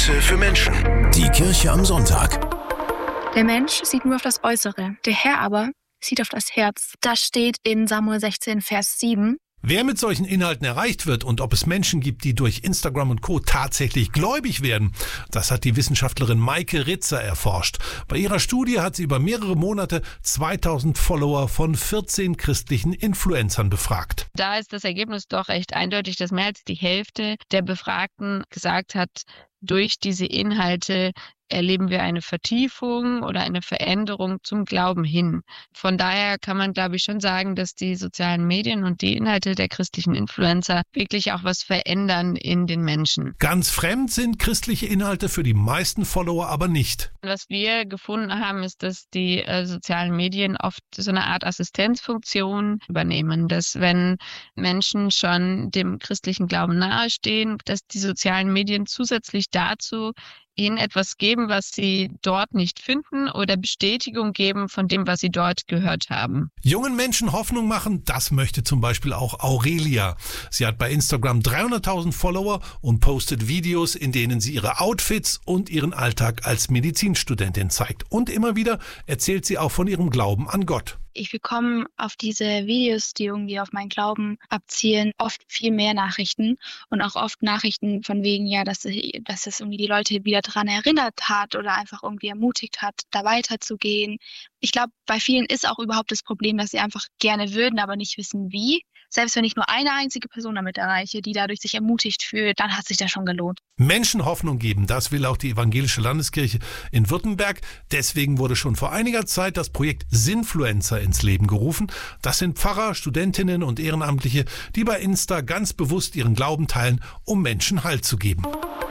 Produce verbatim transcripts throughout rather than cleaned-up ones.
Heute für Menschen. Die Kirche am Sonntag. Der Mensch sieht nur auf das Äußere, der Herr aber sieht auf das Herz. Das steht in Samuel sechzehn, Vers sieben. Wer mit solchen Inhalten erreicht wird und ob es Menschen gibt, die durch Instagram und Co. tatsächlich gläubig werden, das hat die Wissenschaftlerin Maike Ritzer erforscht. Bei ihrer Studie hat sie über mehrere Monate zweitausend Follower von vierzehn christlichen Influencern befragt. Da ist das Ergebnis doch recht eindeutig, dass mehr als die Hälfte der Befragten gesagt hat, durch diese Inhalte erleben wir eine Vertiefung oder eine Veränderung zum Glauben hin. Von daher kann man, glaube ich, schon sagen, dass die sozialen Medien und die Inhalte der christlichen Influencer wirklich auch was verändern in den Menschen. Ganz fremd sind christliche Inhalte für die meisten Follower aber nicht. Was wir gefunden haben, ist, dass die äh, sozialen Medien oft so eine Art Assistenzfunktion übernehmen, dass wenn Menschen schon dem christlichen Glauben nahestehen, dass die sozialen Medien zusätzlich dazu ihnen etwas geben, was sie dort nicht finden oder Bestätigung geben von dem, was sie dort gehört haben. Jungen Menschen Hoffnung machen, das möchte zum Beispiel auch Aurelia. Sie hat bei Instagram dreihunderttausend Follower und postet Videos, in denen sie ihre Outfits und ihren Alltag als Medizinstudentin zeigt. Und immer wieder erzählt sie auch von ihrem Glauben an Gott. Ich bekomme auf diese Videos, die irgendwie auf meinen Glauben abzielen, oft viel mehr Nachrichten und auch oft Nachrichten von wegen, ja, dass, dass es irgendwie die Leute wieder daran erinnert hat oder einfach irgendwie ermutigt hat, da weiterzugehen. Ich glaube, bei vielen ist auch überhaupt das Problem, dass sie einfach gerne würden, aber nicht wissen wie. Selbst wenn ich nur eine einzige Person damit erreiche, die dadurch sich ermutigt fühlt, dann hat sich das schon gelohnt. Menschen Hoffnung geben, das will auch die Evangelische Landeskirche in Württemberg. Deswegen wurde schon vor einiger Zeit das Projekt Sinfluencer ins Leben gerufen. Das sind Pfarrer, Studentinnen und Ehrenamtliche, die bei Insta ganz bewusst ihren Glauben teilen, um Menschen Halt zu geben.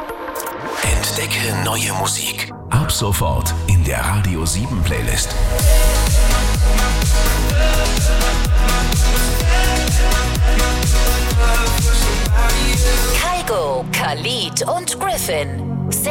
Entdecke neue Musik. Ab sofort in der Radio sieben Playlist. Kygo, Khalid und Griffin.